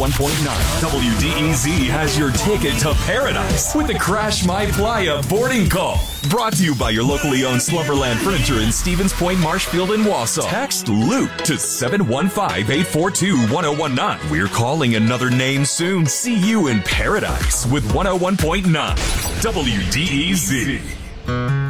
WDEZ has your ticket to paradise with the Crash My Playa boarding call. Brought to you by your locally owned Slumberland Furniture in Stevens Point, Marshfield, and Wausau. Text Luke to 715-842-1019. We're calling another name soon. See you in paradise with 101.9 WDEZ.